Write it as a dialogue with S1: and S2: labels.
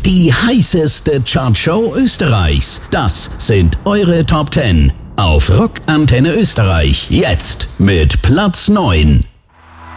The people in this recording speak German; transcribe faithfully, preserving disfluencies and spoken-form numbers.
S1: Die heißeste Chartshow Österreichs. Das sind eure Top zehn auf Rock Antenne Österreich. Jetzt mit Platz neun.